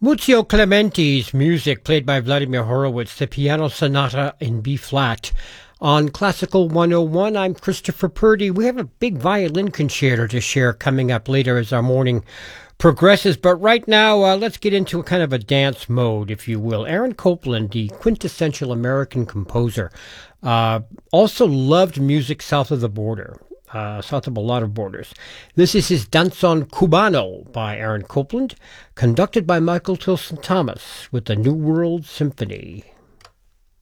Muzio Clementi's music played by Vladimir Horowitz, the piano sonata in B flat. On Classical 101, I'm Christopher Purdy. We have a big violin concerto to share coming up later as our morning progresses. But right now, let's get into a kind of a dance mode, if you will. Aaron Copland, the quintessential American composer, also loved music south of the border. South of a lot of borders. This is his Danzón Cubano by Aaron Copland, conducted by Michael Tilson Thomas with the New World Symphony.